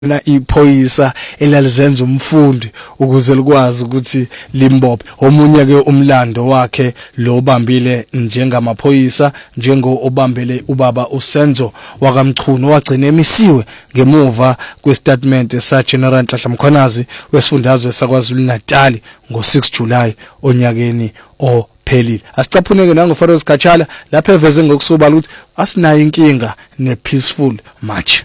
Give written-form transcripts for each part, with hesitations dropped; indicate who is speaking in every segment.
Speaker 1: na iphoyisa elalizenza umfundi ukuze likwazi ukuthi limbophe. Omunye ke umlando wakhe lo obambile njengamaphoyisa obambele ubaba uSenzo wakamchunu wagcina emisiwe ngemuva kwestatement sa General Nhlanhla Mkhwanazi wesifundazwe saKwaZulu Natal ngo6 July onyakeni ophelile. Asicaphuneke nango Faroz Kachala lapha eveze ngokusobala ukuthi asinayo inkinga nepeaceful march.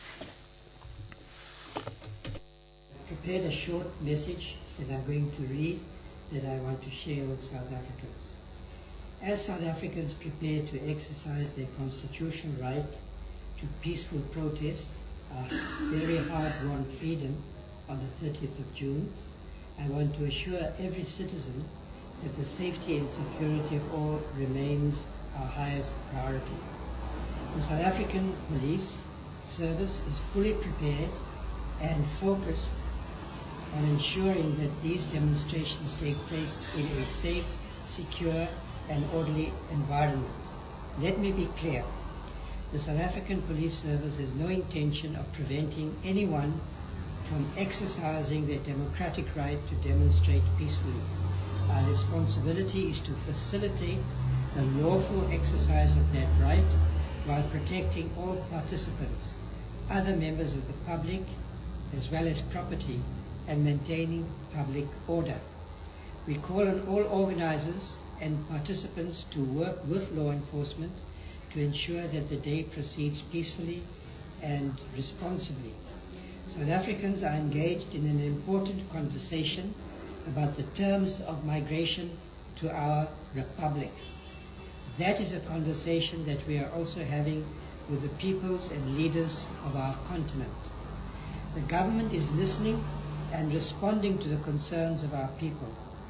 Speaker 2: Prepared a short message that I'm going to read that I want to share with South Africans. As South Africans prepare to exercise their constitutional right to peaceful protest, our very hard-won freedom on the 30th of June, I want to assure every citizen that the safety and security of all remains our highest priority. The South African Police Service is fully prepared and focused on ensuring that these demonstrations take place in a safe, secure and orderly environment. Let me be clear. The South African Police Service has no intention of preventing anyone from exercising their democratic right to demonstrate peacefully. Our responsibility is to facilitate the lawful exercise of that right while protecting all participants, other members of the public, as well as property, and maintaining public order. We call on all organizers and participants to work with law enforcement to ensure that the day proceeds peacefully and responsibly. South Africans are engaged in an important conversation about the terms of migration to our republic. That is a conversation that we are also having with the peoples and leaders of our continent. The government is listening and responding to the concerns of our people.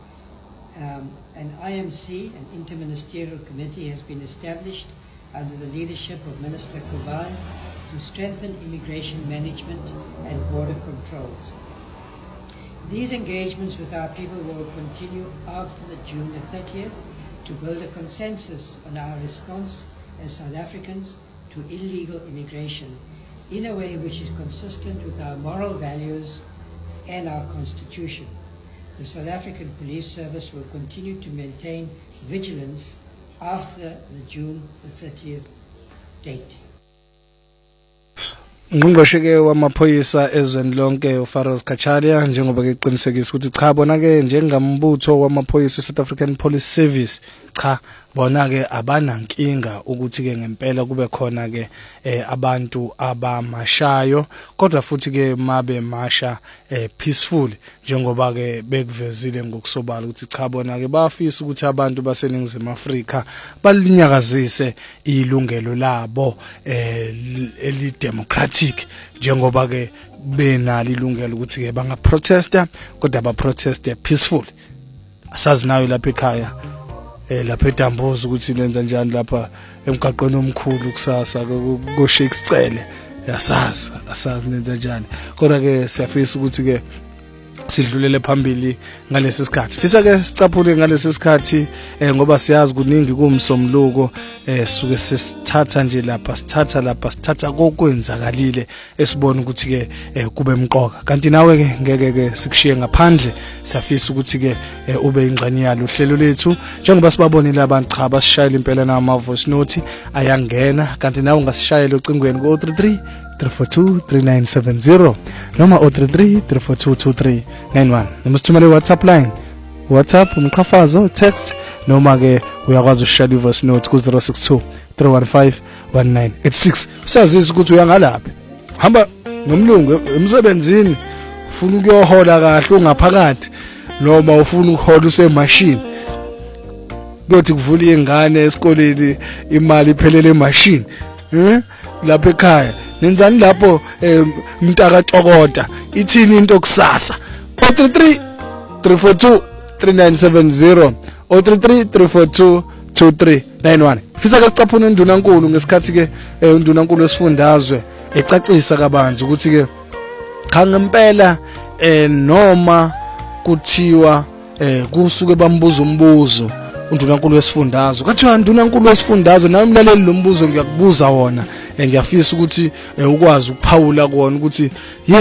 Speaker 2: An IMC, an interministerial committee, has been established under the leadership of Minister Kubai to strengthen immigration management and border controls. These engagements with our people will continue after the June the 30th to build a consensus on our response as South Africans to illegal immigration in a way which is consistent with our moral values and our constitution. The South African Police Service will continue to maintain vigilance after the June the 30th date.
Speaker 1: Ngqongqoshe wamaphoyisa ezweni lonke uFaroz Kachala njengoba ke qinisekisa ukuthi cha bona ke njengambutho wamaphoyisa South African Police Service cha bona ke abanankinga ukuthi ke ngempela kube khona ke abantu abamashayo kodwa futhi ke mabe masha peaceful njengoba ke bekuvezile ngokusobala ukuthi cha bona ke bafisa ukuthi abantu baseningizimu Afrika balinyakazise ilungelo labo elidemocratic njengoba ke benalo ilungelo ukuthi ke banga protesta kodwa ba protest peaceful. Asazi nayo lapha ekhaya lapha eDambozi ukuthi nenza njani lapha emgaqweni omkhulu kusasa ko Shakespeare asazi nenza njani kodwa ke siyafisa ukuthi ke sidlulele phambili ngalesi sikhathi. Fisa ke sicaphule ngalesi sikhathi ngoba siyazi kuningi kumsomluko suke sesithatha nje lapha sithatha kokwenzakalile esibona ukuthi ke kube emqoka. Kanti nawe ke ngeke ke sikushiye ngaphandle siyafisa ukuthi ke ube ingxenye yalo hlelo lethu njengoba sibabonile abantu cha basishayela impela nama voice note ayangena kanti nawe ungasishayela ocingweni ko 33 342 3970 noma 033 342 2391 noma sithumele WhatsApp line WhatsApp umqhafazo text noma ke uyakwazi ushayela voice note ku 062 315 1986 usazizwa ukuthi uyangalaphi hamba nomlungu emsebenzini ufuna ukuyohola kahle ungaphakathi noma ufuna ukuhola usemachine kuthi kuvula ingane esikoleni imali iphelele emachine lapha ekhaya nenzani lapho mntaka Tokota ithini into kusasa 033 342 3970 033 342 2391 fisa ke sicaphuna undunankulu ngesikhathi ke undunankulu wesifundazwe ecacisa kabanzi ukuthi ke cha ngempela noma kuthiwa kusuke bambuza umbuzo undunankulu wesifundazwe kathiwa undunankulu wesifundazwe nami mlaleli lo mbuzo ngiyakubuza wona ngiyafisa ukuthi ukwazi ukuphawula kuona ukuthi